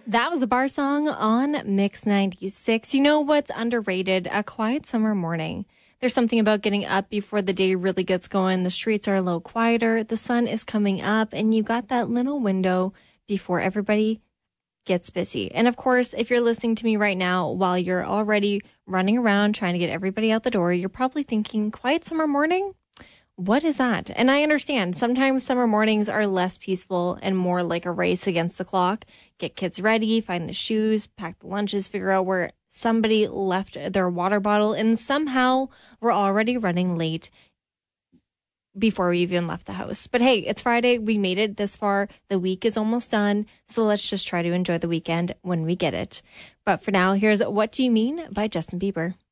That was a bar song on Mix 96. You know what's underrated? A quiet summer morning. There's something about getting up before the day really gets going. The streets are a little quieter. The sun is coming up and you got that little window before everybody gets busy. And of course, if you're listening to me right now while you're already running around trying to get everybody out the door, you're probably thinking, quiet summer morning? What is that? And I understand sometimes summer mornings are less peaceful and more like a race against the clock. Get kids ready, find the shoes, pack the lunches, figure out where somebody left their water bottle, and somehow we're already running late before we even left the house. But hey, it's Friday. We made it this far. The week is almost done. So let's just try to enjoy the weekend when we get it. But for now, here's What Do You Mean by Justin Bieber.